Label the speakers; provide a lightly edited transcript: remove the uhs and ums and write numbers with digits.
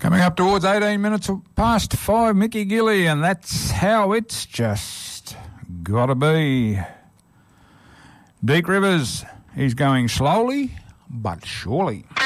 Speaker 1: Coming up towards 18 minutes past 5, Mickey Gilly, and that's how it's just gotta be. Deke Rivers, he's going slowly but surely.